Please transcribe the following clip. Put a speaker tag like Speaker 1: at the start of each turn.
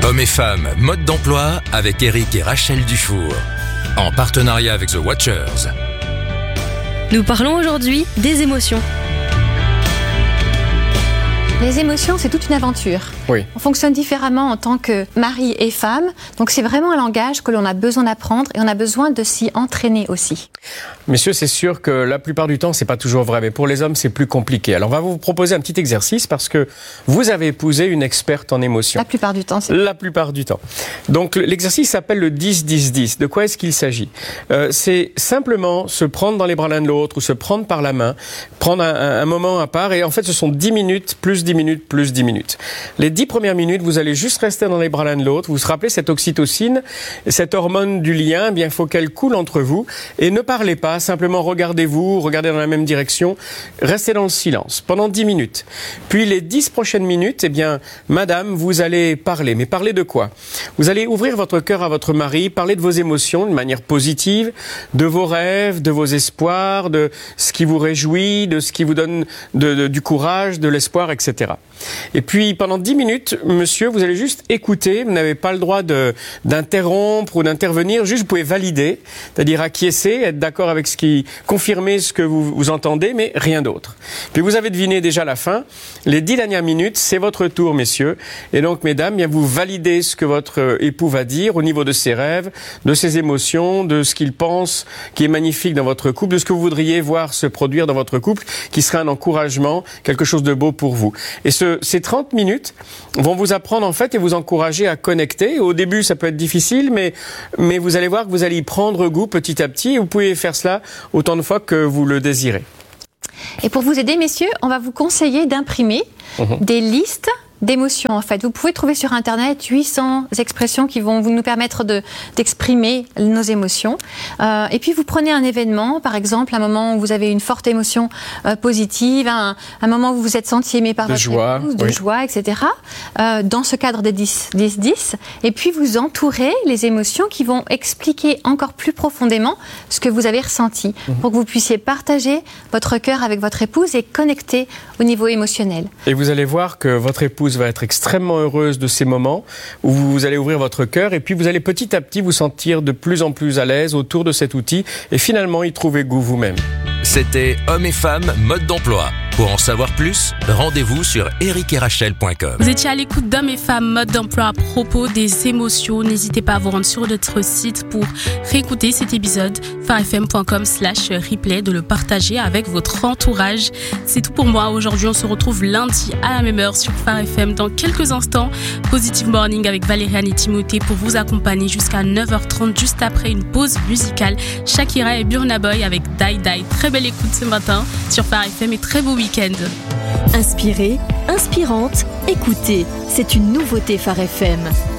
Speaker 1: Hommes et femmes, mode d'emploi avec Eric et Rachel Dufour. En partenariat avec The Watchers.
Speaker 2: Nous parlons aujourd'hui des émotions.
Speaker 3: Les émotions, c'est toute une aventure.
Speaker 4: Oui.
Speaker 3: On fonctionne différemment en tant que mari et femme. Donc c'est vraiment un langage que l'on a besoin d'apprendre et on a besoin de s'y entraîner aussi.
Speaker 4: Messieurs, c'est sûr que la plupart du temps, c'est pas toujours vrai. Mais pour les hommes, c'est plus compliqué. Alors, on va vous proposer un petit exercice parce que vous avez épousé une experte en émotions.
Speaker 3: La plupart du temps, c'est...
Speaker 4: La plupart du temps. Donc, l'exercice s'appelle le 10-10-10. De quoi est-ce qu'il s'agit ? C'est simplement se prendre dans les bras l'un de l'autre ou se prendre par la main, prendre un moment à part. Et en fait, ce sont 10 minutes, plus 10 minutes, plus 10 minutes. Les 10 premières minutes, vous allez juste rester dans les bras l'un de l'autre. Vous vous rappelez cette oxytocine, cette hormone du lien, eh bien, il faut qu'elle coule entre vous. Et ne parlez pas, simplement regardez-vous, regardez dans la même direction. Restez dans le silence pendant 10 minutes. Puis les 10 prochaines minutes, eh bien, madame, vous allez parler. Mais parler de quoi ? Vous allez ouvrir votre cœur à votre mari, parler de vos émotions de manière positive, de vos rêves, de vos espoirs, de ce qui vous réjouit, de ce qui vous donne du courage, de l'espoir, etc. Et puis, pendant 10 minutes, monsieur, vous allez juste écouter. Vous n'avez pas le droit d'interrompre ou d'intervenir. Juste, vous pouvez valider, c'est-à-dire acquiescer, être d'accord avec confirmer ce que vous entendez, mais rien d'autre. Puis vous avez deviné déjà la fin. Les 10 dernières minutes, c'est votre tour, messieurs. Et donc, mesdames, bien, vous validez ce que votre époux va dire au niveau de ses rêves, de ses émotions, de ce qu'il pense qui est magnifique dans votre couple, de ce que vous voudriez voir se produire dans votre couple, qui serait un encouragement, quelque chose de beau pour vous. Et ces 30 minutes vont vous apprendre en fait et vous encourager à connecter. Au début, ça peut être difficile, mais vous allez voir que vous allez y prendre goût petit à petit et vous pouvez faire cela autant de fois que vous le désirez.
Speaker 3: Et pour vous aider, messieurs, on va vous conseiller d'imprimer des listes d'émotions, en fait. Vous pouvez trouver sur Internet 800 expressions qui vont nous permettre d'exprimer nos émotions. Et puis, vous prenez un événement, par exemple, un moment où vous avez une forte émotion positive, un moment où vous vous êtes senti aimé par votre épouse, de joie, etc. Dans ce cadre des 10-10. Et puis, vous entourez les émotions qui vont expliquer encore plus profondément ce que vous avez ressenti pour que vous puissiez partager votre cœur avec votre épouse et connecter au niveau émotionnel.
Speaker 4: Et vous allez voir que votre épouse va être extrêmement heureuse de ces moments où vous allez ouvrir votre cœur et puis vous allez petit à petit vous sentir de plus en plus à l'aise autour de cet outil et finalement y trouver goût vous-même.
Speaker 1: C'était Hommes et femmes, mode d'emploi. Pour en savoir plus, rendez-vous sur ericerachel.com.
Speaker 5: Vous étiez à l'écoute d'Hommes et femmes, mode d'emploi à propos des émotions. N'hésitez pas à vous rendre sur notre site pour réécouter cet épisode, farfm.com/replay, de le partager avec votre entourage. C'est tout pour moi. Aujourd'hui, on se retrouve lundi à la même heure sur Phare FM. Dans quelques instants, Positive Morning avec Valériane et Timothée pour vous accompagner jusqu'à 9h30, juste après une pause musicale. Shakira et Burna Boy avec Die Die. Très belle écoute ce matin sur Phare FM et très beau week-end.
Speaker 2: Inspirée, inspirante, écoutez, c'est une nouveauté Phare FM.